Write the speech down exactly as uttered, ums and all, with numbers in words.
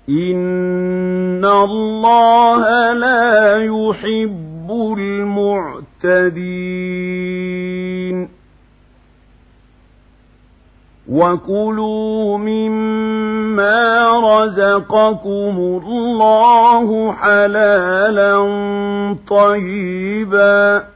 إن الله لا يحب المعتدين وكلوا مما رزقكم الله حلالا طيبا